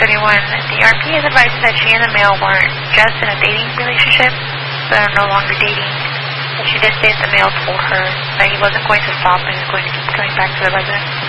31. The RP is advised that she and the male weren't just in a dating relationship, but are no longer dating. And she did say that the male told her that he wasn't going to stop and was going to keep coming back to the residence.